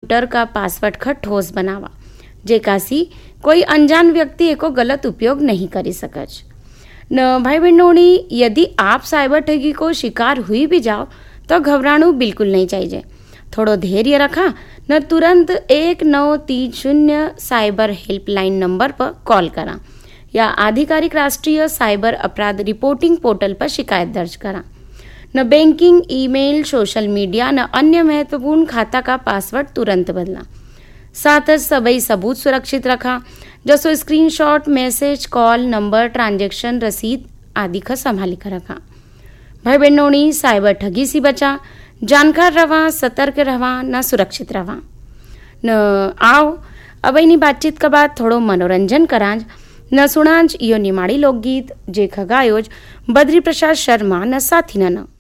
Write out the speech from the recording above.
Computer का password का ठोस बनावा, जेकासी कोई अनजान व्यक्ति एको गलत उपयोग नहीं करी सकच। न भाई बहनों, यदि आप साइबर ठगी को शिकार हुई भी जाओ तो घबराना बिल्कुल नहीं चाहिए। थोड़ो धैर्य रखा न तुरंत 1930 साइबर हेल्पलाइन नंबर पर कॉल करा या आधिकारिक राष्ट्रीय साइबर अपराध रिपोर्टिंग पोर्टल पर शिकायत दर्ज करा। न बैंकिंग, ईमेल, सोशल मीडिया न अन्य महत्वपूर्ण खाता का पासवर्ड तुरंत बदला। साथ ही सभी सबूत सुरक्षित रखा, जैसे screenshot, message, call, number, transaction रसीद आदि का संभाली कर रखा। भाई बहनों, साइबर ठगी से बचा, जानकार रहा, सतर्क रहा, न सुरक्षित रहा। न आओ अब इन्हीं बातचीत के बाद थोड़ो मनोरंजन करांज न सुनांज यो निमाड़ी लोकगीत जे खगायोज बद्री प्रसाद शर्मा न साथी न।